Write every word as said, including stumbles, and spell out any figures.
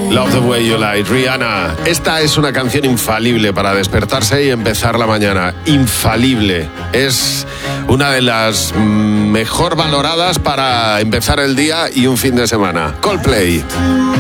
Love the Way You Lie, Rihanna. Esta es una canción infalible para despertarse y empezar la mañana. Infalible. Es una de las mejor valoradas para empezar el día y un fin de semana. Coldplay.